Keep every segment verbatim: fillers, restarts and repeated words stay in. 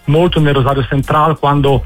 molto nel Rosario Central quando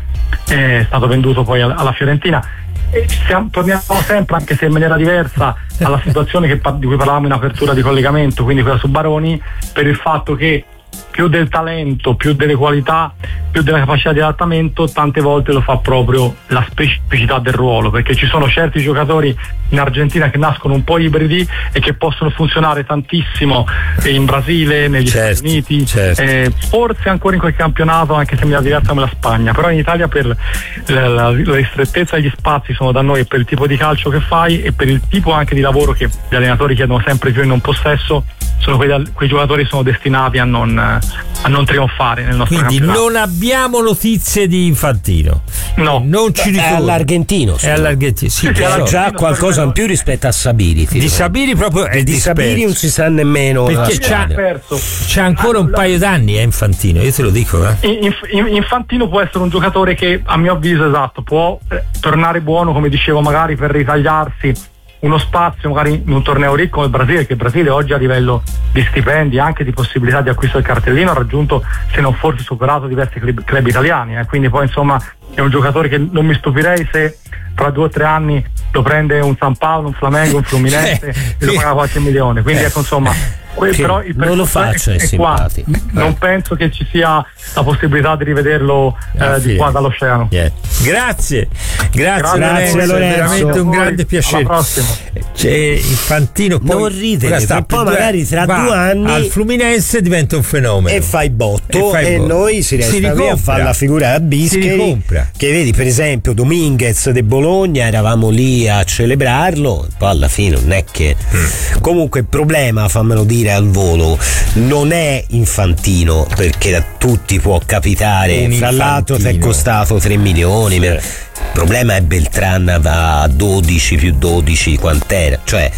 è stato venduto poi alla Fiorentina. E siamo, torniamo sempre, anche se in maniera diversa, alla situazione che, di cui parlavamo in apertura di collegamento, quindi quella su Baroni, per il fatto che più del talento, più delle qualità, più della capacità di adattamento, tante volte lo fa proprio la specificità del ruolo, perché ci sono certi giocatori in Argentina che nascono un po' ibridi e che possono funzionare tantissimo in Brasile, negli certo, Stati Uniti, certo. eh, forse ancora in quel campionato, anche se mi è diversa come la Spagna, però in Italia per la, la, la ristrettezza degli spazi sono da noi, per il tipo di calcio che fai e per il tipo anche di lavoro che gli allenatori chiedono sempre più in un possesso, sono quei, quei giocatori sono destinati a non, a non trionfare nel nostro Quindi campionato. Non abbiamo notizie di Infantino. No, non ci è all'argentino. È all'argentino. Sì, sì, sì, so. Già qualcosa in più rispetto a Sabiri. Di Sabiri proprio è di Sabiri non si sa nemmeno, perché c'ha, c'ha ancora un paio d'anni è Infantino, io te lo dico. Eh. Inf- Infantino può essere un giocatore che, a mio avviso, esatto, può eh, tornare buono, come dicevo, magari per ritagliarsi uno spazio magari in un torneo ricco come il Brasile, che il Brasile oggi a livello di stipendi, anche di possibilità di acquisto del cartellino, ha raggiunto, se non forse superato, diversi club, club italiani, eh. Quindi poi insomma è un giocatore che non mi stupirei se tra due o tre anni lo prende un San Paolo, un Flamengo, un Fluminense e lo paga qualche milione, quindi ecco insomma que- però il non lo faccio, è, è qua. Non penso che ci sia la possibilità di rivederlo eh, di qua dall'oceano. Yeah. Grazie, grazie, grazie Lorenzo, Lorenzo. è veramente un grande piacere. Alla prossima. C'è Infantino, poi non ridere, sta, poi magari tra due anni al Fluminense diventa un fenomeno e fai botto e, fai e botto. noi si resta si qui a fare la figura a Bischeri, che vedi per esempio Dominguez de Bologna, eravamo lì a celebrarlo, poi alla fine non è che mm. Comunque il problema, fammelo dire al volo, non è Infantino, perché a tutti può capitare, un fra l'altro ti è costato tre milioni. Sì. Il problema è Beltran da dodici più dodici quant'era, cioè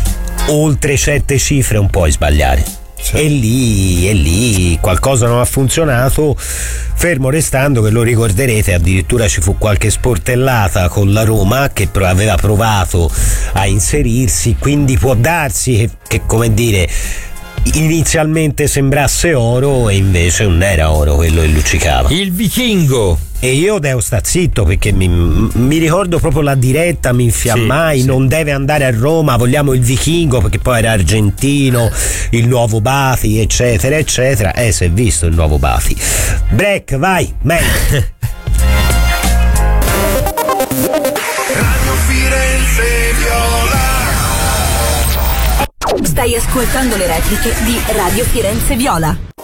oltre certe cifre non puoi sbagliare. Sì. E lì e lì qualcosa non ha funzionato, fermo restando che lo ricorderete, addirittura ci fu qualche sportellata con la Roma che aveva provato a inserirsi, quindi può darsi che, che come dire inizialmente sembrasse oro e invece non era oro quello che luccicava. Il vichingo. E io devo sta zitto perché mi, mi ricordo proprio la diretta, mi infiammai, sì, sì. Non deve andare a Roma, vogliamo il vichingo, perché poi era argentino, il nuovo Bati, eccetera eccetera. Eh, si è visto il nuovo Bati. Break, vai, meglio. Radio Firenze Viola. Stai ascoltando le repliche di Radio Firenze Viola.